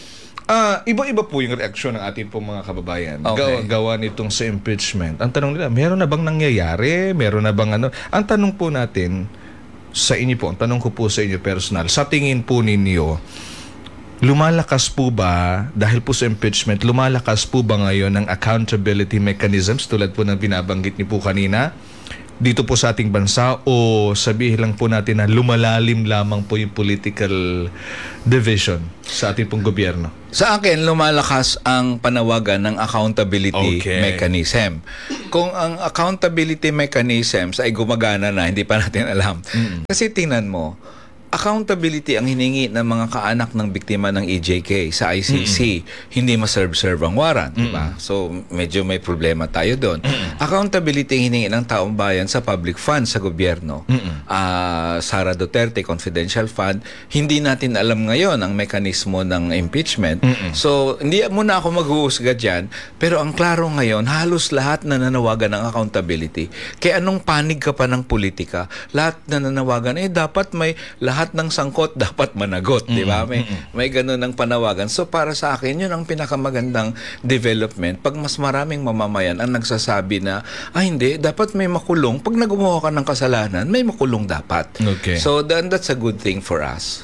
ah iba-iba po yung reaksyon ng ating pong mga kababayan. Okay. Gawa, gawa nitong sa impeachment. Ang tanong nila, meron na bang nangyayari? Meron na bang ano? Ang tanong po natin sa inyo po, ang tanong ko po sa inyo personal, sa tingin po ninyo, lumalakas po ba, dahil po sa impeachment, lumalakas po ba ngayon ang accountability mechanisms tulad po ng binabanggit niyo po kanina dito po sa ating bansa, o sabihin lang po natin na lumalalim lamang po yung political division sa ating pong gobyerno? Sa akin, lumalakas ang panawagan ng accountability Okay. mechanism. Kung ang accountability mechanisms ay gumagana na, hindi pa natin alam. Kasi tingnan mo, accountability ang hiningi ng mga kaanak ng biktima ng E J K sa I C C. Hindi ma-serve-serve ang warrant, di ba? So, medyo may problema tayo doon. Accountability ang hiningi ng taong bayan sa public funds sa gobyerno. Ah, Sara Duterte Confidential Fund, hindi natin alam ngayon ang mekanismo ng impeachment. So, hindi muna ako maghuhusga dyan, pero ang klaro ngayon, halos lahat na nanawagan ng accountability. Kaya anong panig ka pa ng politika? Lahat na nanawagan, eh dapat may lahat ng sangkot dapat managot, di ba? May, may ganun ng panawagan. So para sa akin, yun ang pinakamagandang development. Pag mas maraming mamamayan ang nagsasabi na, ah hindi, dapat may makulong. Pag nagumuha ka ng kasalanan, may makulong dapat. Okay. So then that's a good thing for us.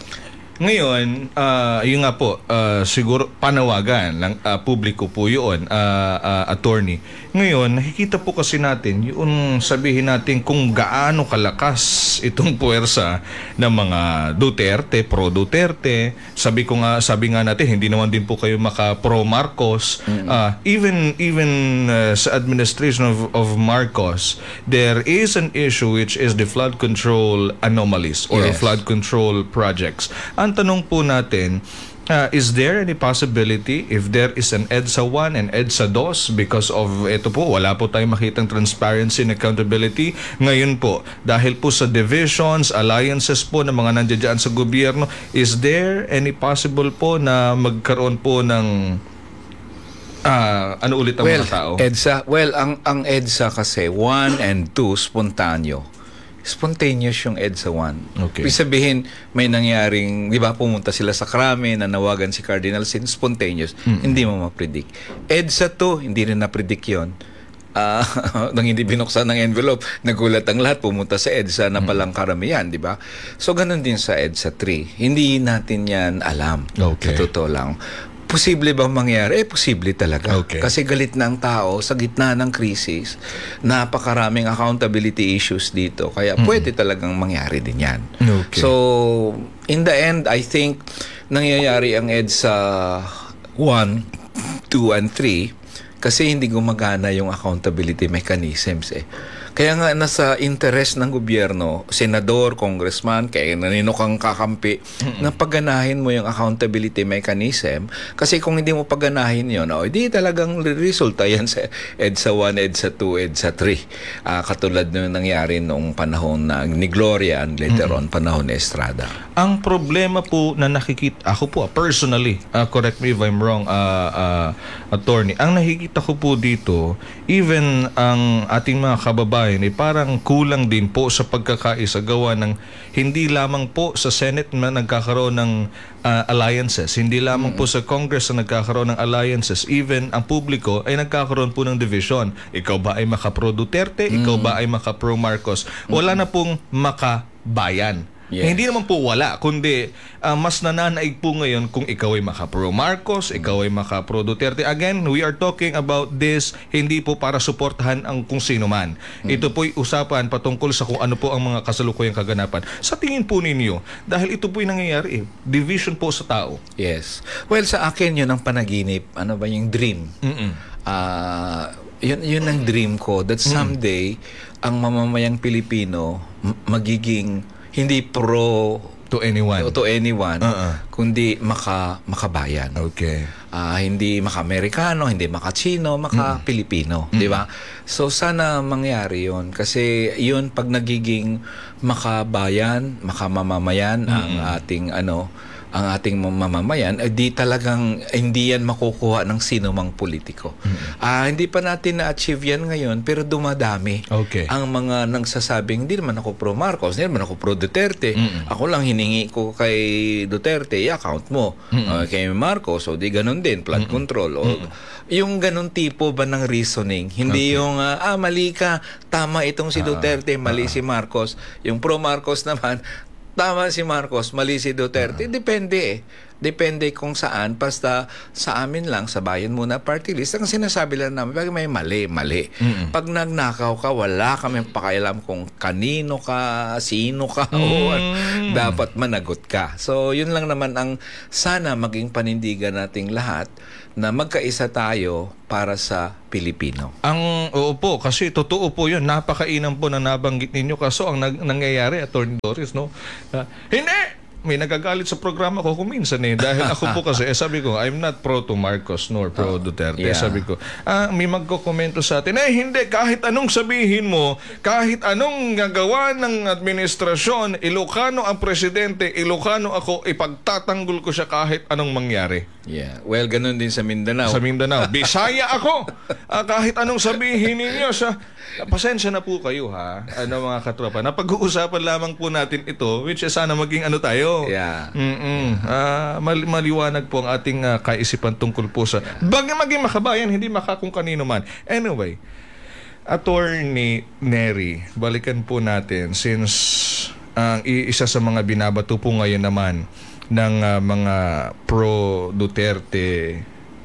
Ngayon, uh, yun nga po, uh, siguro panawagan ng uh, publiko po yun, uh, uh, attorney. Ngayon, nakikita po kasi natin, yung sabihin natin kung gaano kalakas itong puwersa ng mga Duterte, pro-Duterte. Sabi ko nga, sabi nga natin, hindi naman din po kayo maka-pro Marcos. Uh, even even uh, sa administration of, of Marcos, there is an issue which is the flood control anomalies or Yes. flood control projects. Ang tanong po natin, uh, is there any possibility if there is an EDSA one and EDSA two because of ito po, wala po tayong makitang transparency and accountability. Ngayon po, dahil po sa divisions, alliances po ng mga nandiyan sa gobyerno, is there any possible po na magkaroon po ng ah, ano ulit ang Well, mga tao? EDSA, well, ang, ang EDSA kasi, one and two, spontaneo. Spontaneous yung EDSA one. Okay. Ibig sabihin, may nangyaring, di ba, pumunta sila sa krame, nanawagan si Cardinal Sin, spontaneous. Hindi mo mapredict. EDSA two, hindi rin napredict yun. Ah, nang hindi binuksan ng envelope, nagulat ang lahat, pumunta sa EDSA na palang karamihan, di ba? So, ganun din sa EDSA three. Hindi natin yan alam. Okay. Sa totoo lang. Posible bang mangyari? Eh, posible talaga. Okay. Kasi galit na ang tao sa gitna ng krisis. Napakaraming accountability issues dito. Kaya pwede talagang mangyari din yan. Okay. So, in the end, I think nangyayari ang EDSA one, two, and three kasi hindi gumagana yung accountability mechanisms eh. Kaya nga nasa interest ng gobyerno, senador, congressman, kaya nanino kang kakampi, na pagganahin mo yung accountability mechanism. Kasi kung hindi mo pagganahin yun, oh, hindi talagang resulta yan sa EDSA one, EDSA two, EDSA three. Uh, katulad nung nangyari noong panahon na ni Gloria and later on panahon ni Estrada. Ang problema po na nakikita, ako po personally, uh, correct me if I'm wrong, uh, uh, attorney, ang nakikita ko po dito, even ang ating mga kababayan ay parang kulang din po sa pagkakaisa gawa ng hindi lamang po sa Senate na nagkakaroon ng uh, alliances, hindi lamang mm-hmm. po sa Congress na nagkakaroon ng alliances, even ang publiko ay nagkakaroon po ng division. Ikaw ba ay maka-pro Duterte? Mm-hmm. Ikaw ba ay maka-pro Marcos? Wala mm-hmm. na pong makabayan. Yes. Hindi naman po wala, kundi uh, mas nananaig po ngayon kung ikaw ay maka-pro Marcos, ikaw ay maka-pro Duterte. Again, we are talking about this hindi po para suportahan ang kung sino man. Hmm. Ito po'y usapan patungkol sa kung ano po ang mga kasalukuyang kaganapan. Sa tingin po ninyo, dahil ito po'y nangyayari, eh, division po sa tao. Yes. Well, sa akin yun ang panaginip. Ano ba yung dream? Mm-mm. Uh, yun, yun ang dream ko that someday, mm. ang mamamayang Pilipino m- magiging hindi pro to anyone to, to anyone uh-uh. kundi maka makabayan. Okay. Uh, hindi maka-Amerikano, hindi maka-Chino, maka-Pilipino, mm. 'di ba? So sana mangyari 'yon kasi 'yun pag nagiging makabayan, makamamamayan mm. ang ating ano ang ating mamamayan, eh, di talagang hindi yan makukuha ng sino mang politiko. Mm-hmm. Uh, hindi pa natin na-achieve yan ngayon, pero dumadami okay. ang mga nagsasabing, hindi naman ako pro Marcos, hindi naman ako pro Duterte. Mm-hmm. Ako lang hiningi ko kay Duterte, i-account mo. Mm-hmm. Uh, kay Marcos, o di ganun din, flood mm-hmm. control. O, mm-hmm. Yung ganun tipo ba ng reasoning? Hindi okay. yung, uh, ah, mali ka, tama itong si Duterte, mali uh-huh. si Marcos. Yung pro Marcos naman, tama si Marcos, mali si Duterte. Uh-huh. Depende eh. Depende kung saan. Basta sa amin lang, sa Bayan Muna Party List, ang sinasabi lang namin, pag may mali, mali. Mm-hmm. Pag nagnakaw ka, wala kami pakialam kung kanino ka, sino ka, mm-hmm. o dapat managot ka. So, yun lang naman ang sana maging panindigan nating lahat na magkaisa tayo para sa Pilipino. Ang, oo po, kasi totoo po yun. Napakainam po na nabanggit ninyo. Kaso ang nag, nangyayari, Attorney Doris, no? Uh, hindi! May nagagalit sa programa ko kuminsan eh. Dahil ako po kasi, eh, sabi ko, I'm not pro to Marcos nor pro oh, Duterte. Yeah. Sabi ko, ah, may magkokomento sa atin, eh hindi, kahit anong sabihin mo, kahit anong gagawa ng administrasyon, Ilocano ang presidente, Ilocano ako, ipagtatanggol ko siya kahit anong mangyari. Yeah. Well, ganun din sa Mindanao. Sa Mindanao. Bisaya ako! Ah, kahit anong sabihin ninyo sa... Pasensya na po kayo ha, ano mga katropa. Napag-uusapan lamang po natin ito, which is sana maging ano tayo. Yeah. Mm-mm. Uh, mal- maliwanag po ang ating uh, kaisipan tungkol po sa yeah. bagay maging makabayan, hindi makakung kanino man. Anyway, Attorney Neri, balikan po natin since ang uh, isa sa mga binabato po ngayon naman ng uh, mga pro Duterte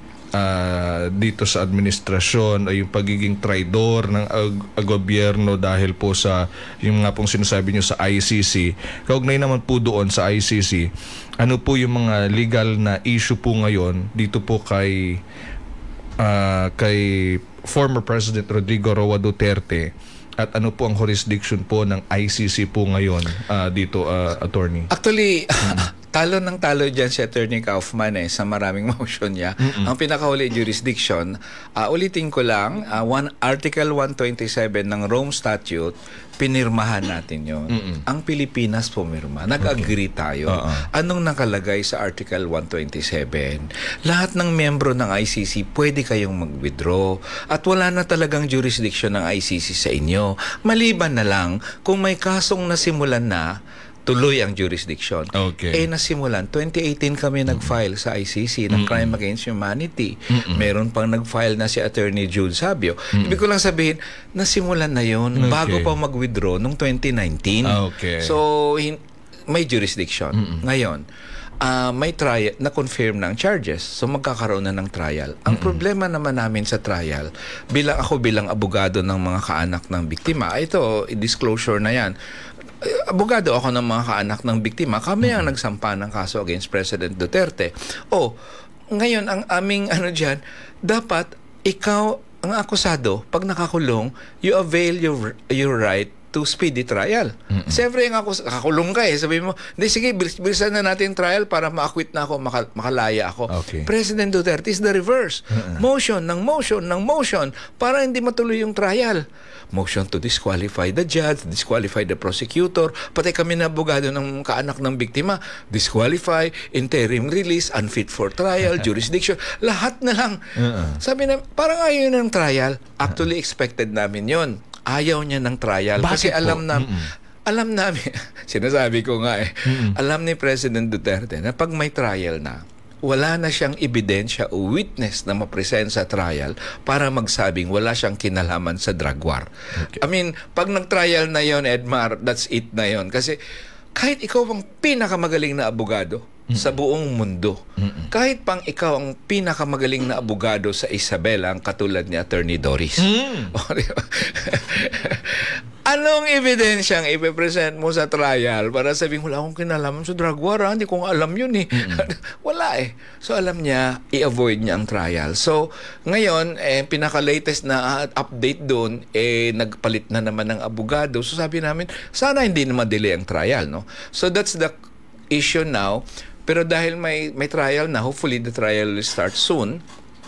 Uh, dito sa administrasyon ay yung pagiging traidor ng ag- ag- gobyerno dahil po sa yung nga pong sinasabi nyo sa I C C. Kaugnay naman po doon sa I C C, ano po yung mga legal na issue po ngayon dito po kay uh, kay former President Rodrigo Roa Duterte at ano po ang jurisdiction po ng I C C po ngayon uh, dito, uh, Attorney? Actually, talo ng talo dyan si Attorney Kaufman eh, sa maraming motion niya. Mm-mm. Ang pinakahuli jurisdiction, uh, ulitin ko lang, uh, one, Article one twenty-seven ng Rome Statute, pinirmahan natin yun. Mm-mm. Ang Pilipinas pumirma. Nag-agree tayo. Uh-uh. Anong nakalagay sa Article one twenty-seven? Lahat ng membro ng I C C pwede kayong mag-withdraw at wala na talagang jurisdiction ng I C C sa inyo. Maliban na lang kung may kasong nasimulan na, tuloy ang jurisdiction. Okay. Eh, nasimulan. twenty eighteen kami mm-hmm. nag-file sa I C C ng mm-hmm. Crime Against Humanity. Mm-hmm. Meron pang nag-file na si Attorney Jude Sabio. Mm-hmm. Ibig ko lang sabihin, nasimulan na yun okay. bago pa mag-withdraw noong twenty nineteen. Okay. So, hin- may jurisdiction. Mm-hmm. Ngayon, uh, may trial, na-confirm ng charges. So, magkakaroon na ng trial. Ang mm-hmm. problema naman namin sa trial, bilang ako bilang abogado ng mga kaanak ng biktima, ito, disclosure na yan. Abogado ako ng mga kaanak ng biktima. Kami ang nagsampa ng kaso against President Duterte. O, ngayon, ang aming ano dyan, dapat ikaw ang akusado, pag nakakulong, you avail your your right to speedy trial. Mm-mm. Siyempre, yung akus- kakulong ka eh. Sabi mo, hindi, sige, bilis- bilisan na natin trial para ma-acquit na ako, maka- makalaya ako. Okay. President Duterte is the reverse. Mm-mm. Motion ng motion ng motion para hindi matuloy yung trial. Motion to disqualify the judge, disqualify the prosecutor, pati kami na abogado ng kaanak ng biktima, disqualify, interim release, unfit for trial, jurisdiction, lahat na lang. Uh-uh. Sabi na, parang ayaw ng trial. Actually, expected namin yon. Ayaw niya ng trial. Bakit kasi po? alam na, Mm-mm. alam namin, sinasabi ko nga eh, Mm-mm. alam ni President Duterte na pag may trial na, wala na siyang ebidensya o witness na mapresent sa trial para magsabing wala siyang kinalaman sa drug war. Okay. I mean, pag nag-trial na yon, Edmar, that's it na yon. Kasi kahit ikaw ang pinakamagaling na abogado mm-hmm. sa buong mundo, mm-hmm. kahit pang ikaw ang pinakamagaling na abogado sa Isabela, ang katulad ni Attorney Doris. Mm. Anong ebidensyang ipipresent mo sa trial para sabing wala akong kinalaman sa drug war, ha? Hindi ko alam yun eh. Mm-hmm. Wala eh. So alam niya, i-avoid niya ang trial. So ngayon, eh, pinaka-latest na update doon, eh, nagpalit na naman ng abogado. So sabi namin, sana hindi na ma-delay ang trial, no? So that's the issue now. Pero dahil may, may trial na, hopefully the trial will start soon.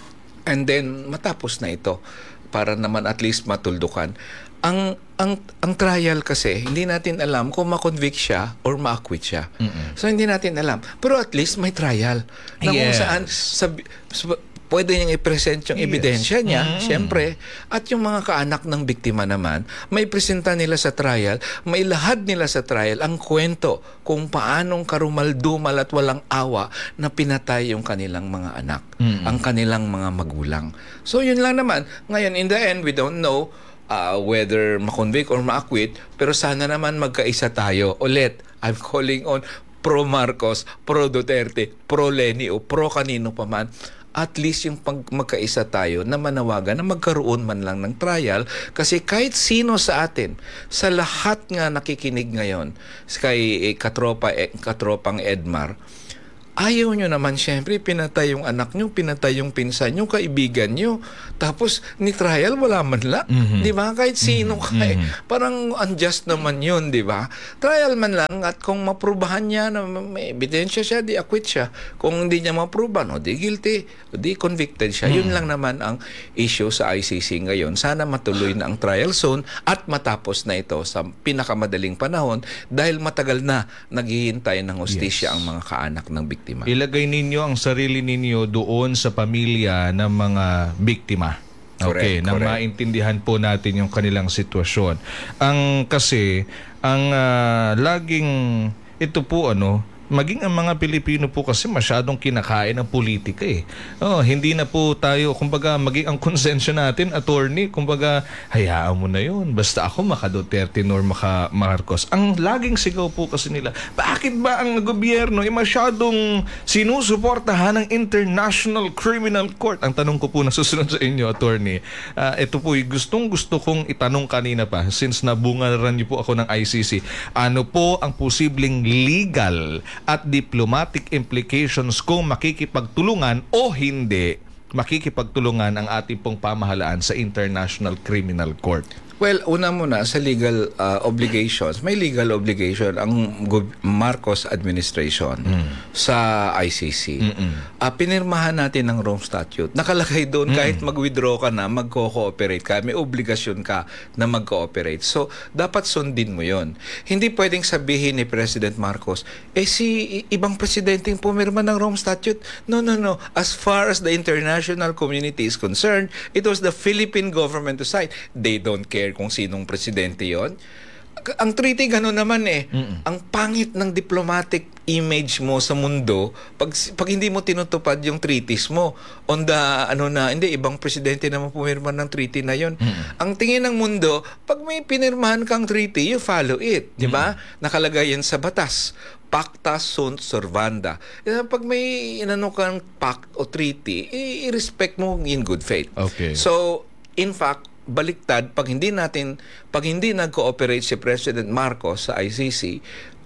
And then matapos na ito para naman at least matuldukan. Ang ang ang trial kasi hindi natin alam kung ma-convict siya or ma-acquit siya. Mm-mm. So hindi natin alam. Pero at least may trial na kung Yes. saan sab, sab, pwede niyang i-present yung Yes. ebidensya niya, Mm. siyempre. At yung mga kaanak ng biktima naman, may presenta nila sa trial, may lahad nila sa trial ang kwento kung paanong karumaldumal at walang awa na pinatay yung kanilang mga anak, Mm. ang kanilang mga magulang. So yun lang naman. Ngayon, in the end, we don't know uh, whether ma-convict or ma-acquit, pero sana naman magkaisa tayo. Ulit, I'm calling on pro Marcos, pro Duterte, pro Leni o pro kanino pa man. At least yung pag magkaisa tayo na manawagan na magkaroon man lang ng trial, kasi kahit sino sa atin, sa lahat nga nakikinig ngayon kay eh, katropa, eh, katropang Edmar, ayaw nyo naman siyempre pinatay yung anak nyo, pinatay yung pinsan nyo, kaibigan nyo. Tapos ni trial wala man lang. Mm-hmm. Di ba? Kahit sino Mm-hmm. ka eh. Parang unjust naman yun, di ba? Trial man lang at kung maprubahan niya na may ebidensya siya, di acquit siya. Kung hindi niya maprubahan, o di guilty, o di convicted siya. Mm-hmm. Yun lang naman ang issue sa I C C ngayon. Sana matuloy na ang trial soon at matapos na ito sa pinakamadaling panahon dahil matagal na naghihintay ng hustisya Yes. ang mga kaanak ng biktima. Ilagay ninyo ang sarili ninyo doon sa pamilya ng mga biktima. Okay, Correct, nang correct. maintindihan po natin yung kanilang sitwasyon. Ang kasi ang ah, laging ito po ano, maging ang mga Pilipino po kasi masyadong kinakain ng politika eh. Oh, hindi na po tayo, kumbaga, maging ang konsensya natin, attorney, kumbaga, hayaan mo na yun. Basta ako maka Duterte nor maka Marcos. Ang laging sigaw po kasi nila, bakit ba ang gobyerno ay masyadong sinusuportahan ng International Criminal Court? Ang tanong ko po na susunod sa inyo, attorney, uh, ito po, gustong gusto kong itanong kanina pa, since nabungaran niyo po ako ng I C C, ano po ang posibleng legal at diplomatic implications kung makikipagtulungan o hindi makikipagtulungan ang ating pong pamahalaan sa International Criminal Court? Well, una muna, sa legal uh, obligations, may legal obligation ang Go- Marcos administration mm. sa I C C. Uh, pinirmahan natin ng Rome Statute. Nakalagay doon, mm. kahit mag-withdraw ka na, mag-cooperate ka, may obligasyon ka na mag-cooperate. So, dapat sundin mo yon. Hindi pwedeng sabihin ni President Marcos, eh si ibang presidenteng pumirma ng Rome Statute. No, no, no. As far as the international community is concerned, it was the Philippine government to sign. They don't care kung sinong presidente yon. Ang treaty gano'n naman eh. Mm-mm. Ang pangit ng diplomatic image mo sa mundo pag pag hindi mo tinutupad yung treaties mo on the ano na hindi ibang presidente naman pumirma ng treaty na yon. Mm-mm. Ang tingin ng mundo, pag may pinirmahan kang treaty, you follow it, di ba? Nakalagay yan sa batas. Pacta sunt servanda. Pag may inano kang pact o treaty, i-respect mo in good faith. Okay. So, in fact, baliktad, pag hindi natin, pag hindi nag-cooperate si President Marcos sa I C C,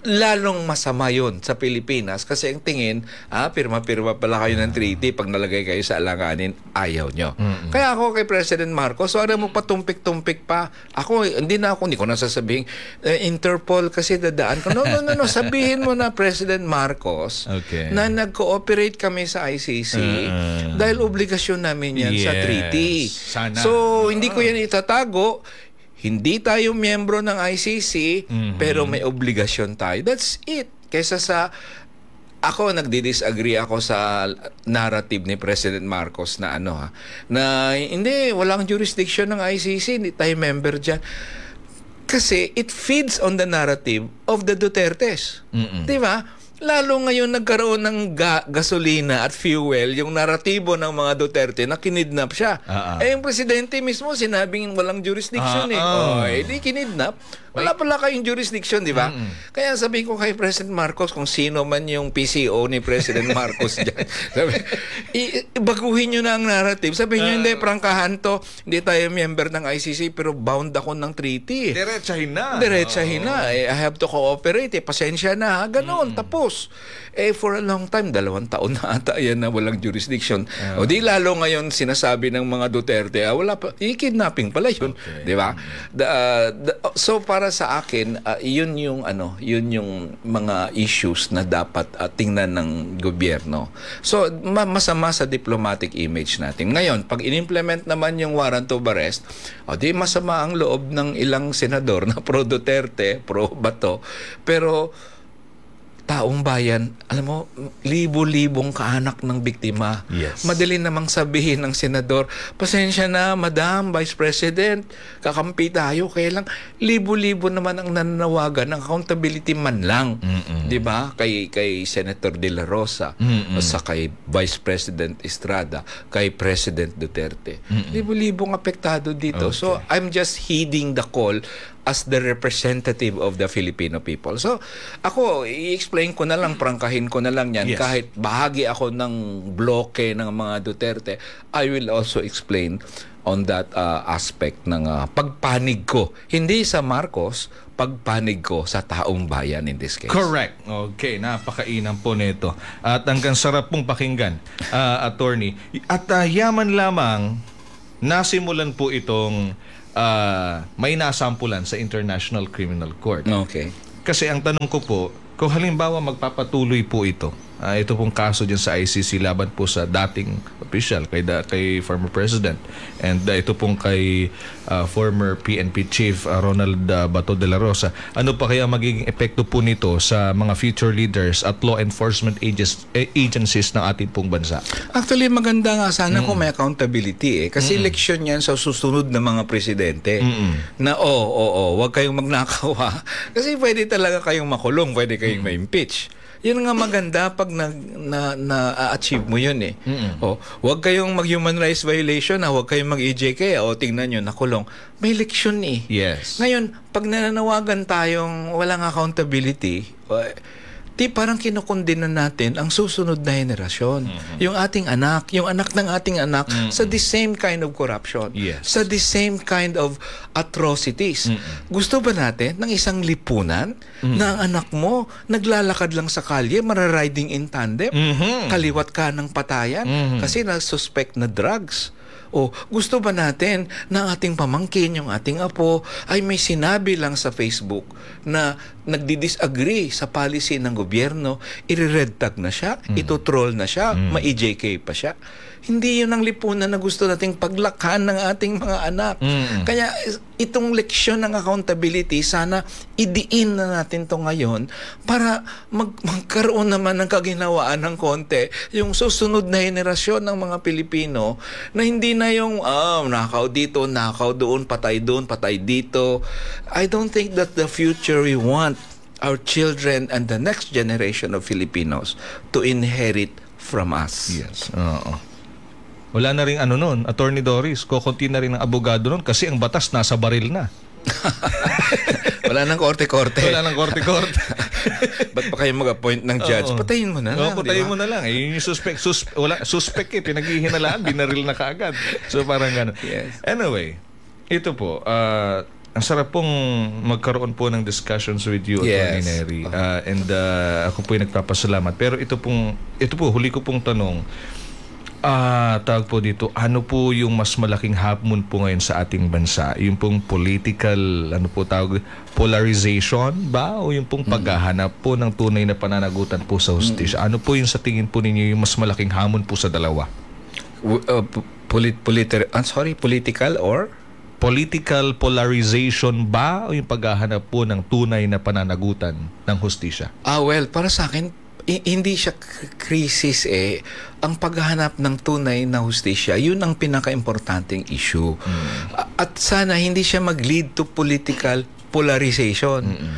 lalong masama yun sa Pilipinas kasi ang tingin, ah, pirma-pirma pala kayo ng treaty, pag nalagay kayo sa alanganin, ayaw nyo. Mm-hmm. Kaya ako kay President Marcos, so mo patumpik-tumpik pa. Ako, hindi na ako, hindi ko na sasabihin, uh, Interpol kasi dadaan ko. No, no, no, no. Sabihin mo na President Marcos okay. na nag-cooperate kami sa I C C uh, dahil obligasyon namin yan yes. sa treaty. Sana. So, hindi ko yan itatago. Hindi tayo miyembro ng I C C, mm-hmm. pero may obligasyon tayo. That's it. Kaysa sa, ako nagdi-disagree ako sa narrative ni President Marcos na ano ha, na hindi, walang jurisdiction ng I C C, hindi tayo member dyan. Kasi it feeds on the narrative of the Dutertes. Mm-hmm. Di ba? Lalo ngayon nagkaroon ng ga- gasolina at fuel yung naratibo ng mga Duterte na kinidnap siya. Uh-uh. Eh yung presidente mismo sinabing walang jurisdiction uh-uh. eh. Oh, eh di kinidnap. Wala pala kayong jurisdiction, di ba? Mm-hmm. Kaya sabihin ko kay President Marcos kung sino man yung P C O ni President Marcos dyan. Sabi, i- baguhin nyo na ang narrative. Sabihin nyo, uh, hindi, prangkahan to. Hindi tayo member ng I C C pero bound ako ng treaty. Diretsahin na. Diretsahin oh. na. Eh, I have to cooperate. Eh, pasensya na. Ganon. Mm-hmm. Tapos. Eh, for a long time, dalawang taon na ata yan na walang jurisdiction. Uh, o di lalo ngayon sinasabi ng mga Duterte, ah, wala pa, i-kidnapping pala yun. Okay. Di ba? Uh, so, para sa akin, uh, yun yung, ano, yun yung mga issues na dapat uh, tingnan ng gobyerno. So, ma- masama sa diplomatic image natin. Ngayon, pag in-implement naman yung warrant of arrest, o di masama ang loob ng ilang senador na pro-Duterte, pro-Bato, pero taong bayan, alam mo, libo-libong kaanak ng biktima. Yes. Madali namang sabihin ng senador, pasensya na, Madam, Vice President, kakampi tayo, kaya lang libo-libo naman ang nananawagan ng accountability man lang. Di ba? Kay, kay Senator De La Rosa, Mm-mm. sa kay Vice President Estrada, kay President Duterte. Mm-mm. Libo-libong apektado dito. Okay. So, I'm just heeding the call as the representative of the Filipino people. So, ako, i-explain ko na lang, prangkahin ko na lang yan. Yes. Kahit bahagi ako ng bloke ng mga Duterte, I will also explain on that uh, aspect ng uh, pagpanig ko. Hindi sa Marcos, pagpanig ko sa taong bayan in this case. Correct. Okay, napakainam po nito. At hanggang sarap pong pakinggan, uh, attorney. At uh, yaman lamang, nasimulan po itong Uh, may nasampulan sa International Criminal Court. Okay. Kasi ang tanong ko po, kung halimbawa magpapatuloy po ito, uh, ito pong kaso dyan sa I C C laban po sa dating official, kay, da, kay former President, and uh, ito pong kay uh, former P N P Chief uh, Ronald uh, Bato de la Rosa, ano pa kaya magiging epekto po nito sa mga future leaders at law enforcement ages, eh, agencies ng ating pong bansa? Actually, maganda nga sana mm. kung may accountability eh. Kasi mm-mm. election yan sa susunod na mga presidente. Mm-mm. Na oo, oh, oo, oh, oh, huwag kayong magnakaw ha. Kasi pwede talaga kayong makulong, pwede kayong mm. ma-impeach. Yun nga maganda pag na, na, na-achieve mo yun eh. Mm-mm. O, huwag kayong mag-human rights violation, ha? Huwag kayong mag-E J K, o tingnan nyo, nakulong. May eleksyon eh. Yes. Ngayon, pag nananawagan tayong walang accountability, di parang kinukundina natin ang susunod na henerasyon. Mm-hmm. Yung ating anak, yung anak ng ating anak mm-hmm. sa the same kind of corruption. Yes. Sa the same kind of atrocities. Mm-hmm. Gusto ba natin ng isang lipunan mm-hmm. na ang anak mo naglalakad lang sa kalye, marariding in tandem, mm-hmm. kaliwat ka ng patayan mm-hmm. kasi na-suspect na drugs? O gusto ba natin na ating pamangkin, yung ating apo, ay may sinabi lang sa Facebook na nagdi-disagree sa policy ng gobyerno, i-red tag na siya, mm. ito-troll na siya, mm. ma-E J K pa siya? Hindi yun ang lipunan na gusto nating paglakhan ng ating mga anak. Mm. Kaya itong leksyon ng accountability, sana idiin na natin to ngayon para mag magkaroon naman ng kaginawaan ng konti yung susunod na henerasyon ng mga Pilipino na hindi na yung ah, nakaw dito, nakaw doon, patay doon, patay dito. I don't think that the future we want our children and the next generation of Filipinos to inherit from us. Yes. Oo. Wala na rin ano nun, Attorney Doris, kukunti na rin ang abogado nun kasi ang batas nasa baril na. Wala nang korte-korte. Wala nang korte-korte. Ba't pa kayo mag-appoint ng judge? Oo. Patayin mo na lang. Oo, patayin diba? mo na lang. Eh, yung suspect, sus, wala, suspect eh, pinaghihinalaan, binaril na kaagad. So parang gano'n. Yes. Anyway, ito po, uh, Ang sarap pong magkaroon po ng discussions with you, Yes. Attorney Neri. Uh, and uh, ako po ay nagpapasalamat. Pero ito pong, ito po, huli ko pong tanong, ah, tawag po dito, ano po yung mas malaking hamon po ngayon sa ating bansa? Yung pong political, ano po tawag, polarization ba? O yung pong paghahanap po ng tunay na pananagutan po sa hustisya? Ano po yung sa tingin po ninyo yung mas malaking hamon po sa dalawa? W- uh, p- polit- politi- I'm sorry, political or? Political polarization ba o yung paghahanap po ng tunay na pananagutan ng hustisya? Ah, well, para sa akin, i- hindi siya k- krisis eh. Ang paghahanap ng tunay na hustisya, yun ang pinaka-importanting issue. A- At sana hindi siya mag-lead to political polarization.